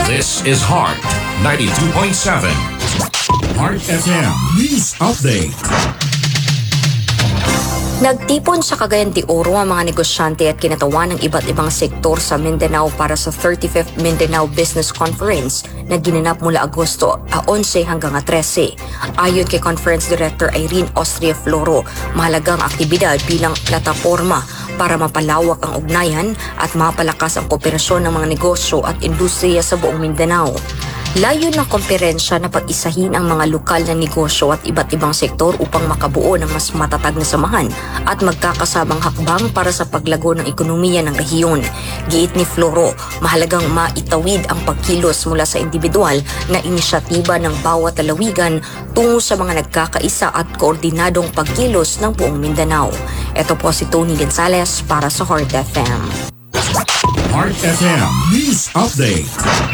This is Heart 92.7. Heart FM News Update. Nagtipon sa Cagayan de Oro ang mga negosyante at kinatawan ng iba't ibang sektor sa Mindanao para sa 35th Mindanao Business Conference na ginanap mula Agosto 11 hanggang 13. Ayon kay Conference Director Irene Austria Floro, mahalagang aktibidad bilang plataporma para mapalawak ang ugnayan at mapalakas ang kooperasyon ng mga negosyo at industriya sa buong Mindanao. Layon ng komperensya na pag-isahin ang mga lokal na negosyo at iba't ibang sektor upang makabuo ng mas matatag na samahan at magkakasamang hakbang para sa paglago ng ekonomiya ng rehiyon. Giit ni Floro, mahalagang maitawid ang pagkilos mula sa individual na inisyatiba ng bawat lalawigan tungo sa mga nagkakaisa at koordinadong pagkilos ng buong Mindanao. Ito po si Tony Gonzalez para sa Heart FM. Heart FM News Update.